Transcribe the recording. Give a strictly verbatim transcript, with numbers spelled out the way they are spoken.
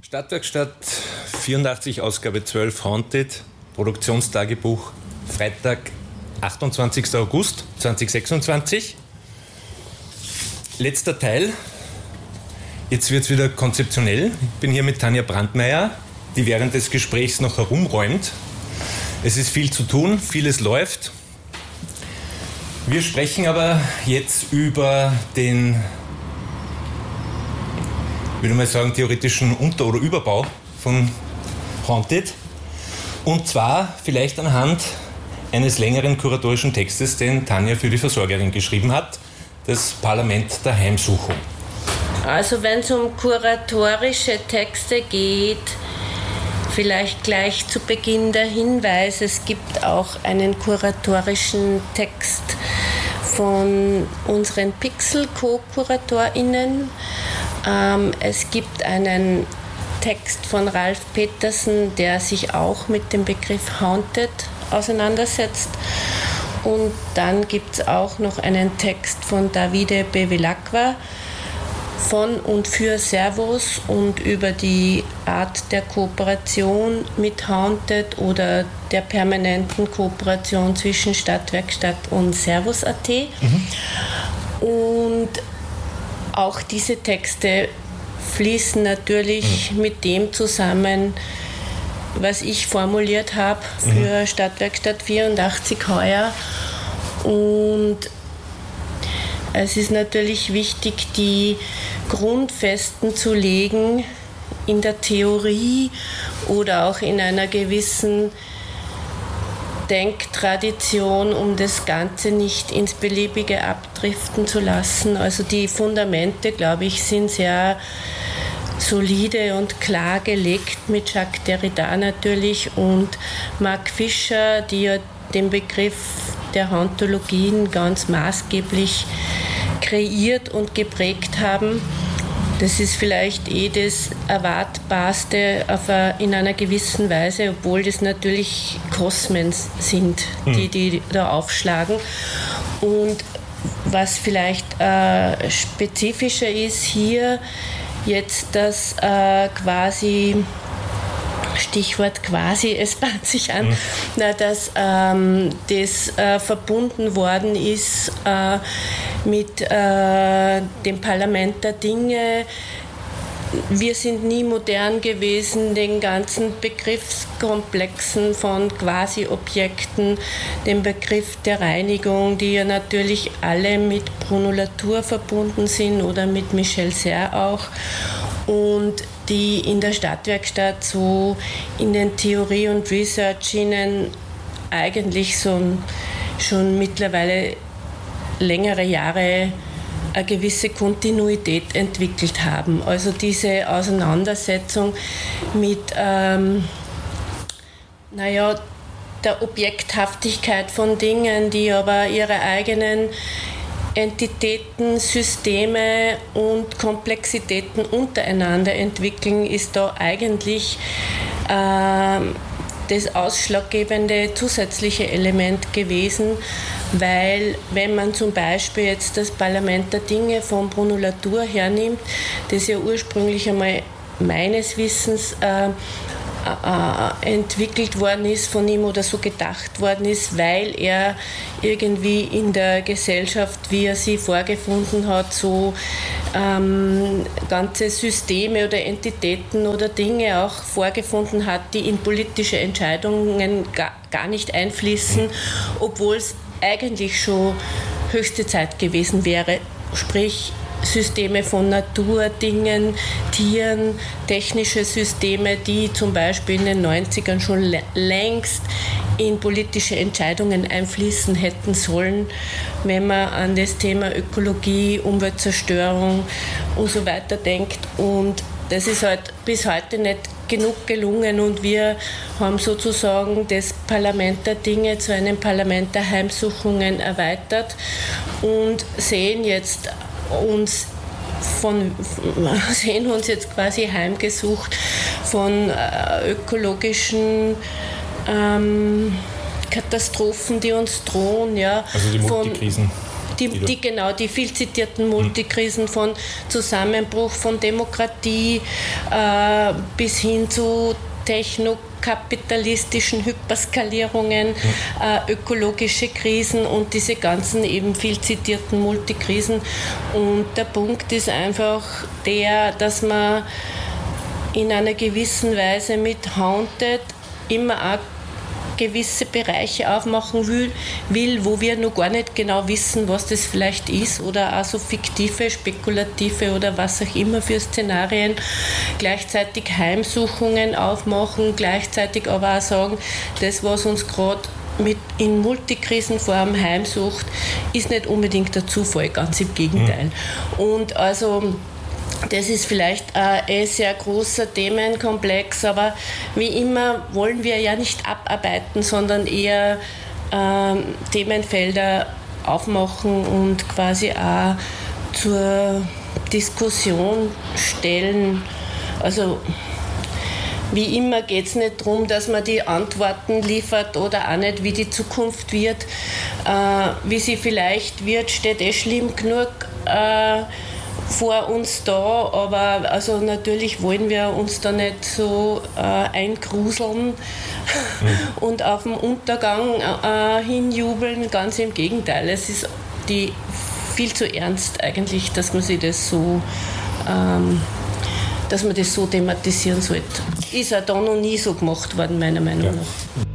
Stadtwerkstatt vierundachtzig, Ausgabe zwölf, Haunted, Produktionstagebuch, Freitag, achtundzwanzigster August zweitausendsechsundzwanzig. Letzter Teil. Jetzt wird es wieder konzeptionell. Ich bin hier mit Tanja Brandmeier, die während des Gesprächs noch herumräumt. Es ist viel zu tun, vieles läuft. Wir sprechen aber jetzt über den, ich würde mal sagen, theoretischen Unter- oder Überbau von Haunted. Und zwar vielleicht anhand eines längeren kuratorischen Textes, den Tanja für die Versorgerin geschrieben hat, das Parlament der Heimsuchung. Also wenn es um kuratorische Texte geht, vielleicht gleich zu Beginn der Hinweis, es gibt auch einen kuratorischen Text von unseren Pixel-Co-KuratorInnen. Ähm, es gibt einen Text von Ralf Petersen, der sich auch mit dem Begriff Haunted auseinandersetzt. Und dann gibt es auch noch einen Text von Davide Bevilacqua von und für Servus und über die Art der Kooperation mit Haunted oder der permanenten Kooperation zwischen Stadtwerkstatt und Servus Punkt at. Mhm. Und auch diese Texte fließen natürlich mhm. mit dem zusammen, was ich formuliert habe für mhm. Stadtwerkstatt vierundachtzig heuer. Und es ist natürlich wichtig, die Grundfesten zu legen in der Theorie oder auch in einer gewissen Denktradition, um das Ganze nicht ins Beliebige abdriften zu lassen. Also die Fundamente, glaube ich, sind sehr solide und klar gelegt mit Jacques Derrida natürlich und Mark Fischer, die ja den Begriff der Hauntologien ganz maßgeblich kreiert und geprägt haben. Das ist vielleicht eh das Erwartbarste auf a, in einer gewissen Weise, obwohl das natürlich Kosmen sind, die, die da aufschlagen. Und was vielleicht äh, spezifischer ist hier jetzt, dass äh, quasi Stichwort quasi, es bahnt sich an, mhm. na, dass ähm, das äh, verbunden worden ist äh, mit äh, dem Parlament der Dinge. Wir sind nie modern gewesen, den ganzen Begriffskomplexen von Quasi-Objekten, den Begriff der Reinigung, die ja natürlich alle mit Bruno Latour verbunden sind oder mit Michel Serres auch. Und die in der Stadtwerkstatt so in den Theorie- und Research-Schienen eigentlich so schon mittlerweile längere Jahre eine gewisse Kontinuität entwickelt haben. Also diese Auseinandersetzung mit ähm, naja, der Objekthaftigkeit von Dingen, die aber ihre eigenen Entitäten, Systeme und Komplexitäten untereinander entwickeln, ist da eigentlich äh, das ausschlaggebende zusätzliche Element gewesen, weil wenn man zum Beispiel jetzt das Parlament der Dinge von Bruno Latour hernimmt, das ja ursprünglich einmal meines Wissens äh, Äh, entwickelt worden ist von ihm oder so gedacht worden ist, weil er irgendwie in der Gesellschaft, wie er sie vorgefunden hat, so ähm, ganze Systeme oder Entitäten oder Dinge auch vorgefunden hat, die in politische Entscheidungen gar, gar nicht einfließen, obwohl es eigentlich schon höchste Zeit gewesen wäre, sprich Systeme von Natur, Dingen, Tieren, technische Systeme, die zum Beispiel in den neunzigern schon längst in politische Entscheidungen einfließen hätten sollen, wenn man an das Thema Ökologie, Umweltzerstörung und so weiter denkt. Und das ist halt bis heute nicht genug gelungen und wir haben sozusagen das Parlament der Dinge zu einem Parlament der Heimsuchungen erweitert und sehen jetzt uns von, sehen uns jetzt quasi heimgesucht von äh, ökologischen ähm, Katastrophen, die uns drohen. Ja, also die Multikrisen. Die, die, genau, die viel zitierten Multikrisen von Zusammenbruch von Demokratie äh, bis hin zu technokapitalistischen Hyperskalierungen, äh, ökologische Krisen und diese ganzen eben viel zitierten Multikrisen. Und der Punkt ist einfach der, dass man in einer gewissen Weise mit Haunted immer auch gewisse Bereiche aufmachen will, will, wo wir noch gar nicht genau wissen, was das vielleicht ist, oder auch so fiktive, spekulative oder was auch immer für Szenarien, gleichzeitig Heimsuchungen aufmachen, gleichzeitig aber auch sagen, das, was uns gerade mit in Multikrisenform heimsucht, ist nicht unbedingt der Zufall, ganz im Gegenteil. Mhm. Und also das ist vielleicht ein eh sehr großer Themenkomplex, aber wie immer wollen wir ja nicht abarbeiten, sondern eher ähm, Themenfelder aufmachen und quasi auch zur Diskussion stellen. Also wie immer geht es nicht darum, dass man die Antworten liefert oder auch nicht, wie die Zukunft wird. Äh, wie sie vielleicht wird, steht eh schlimm genug äh, vor uns da, aber also natürlich wollen wir uns da nicht so äh, eingruseln mhm. und auf den Untergang äh, hinjubeln, ganz im Gegenteil. Es ist die viel zu ernst eigentlich, dass man sich das so ähm, dass man das so thematisieren sollte. Ist auch da noch nie so gemacht worden, meiner Meinung nach.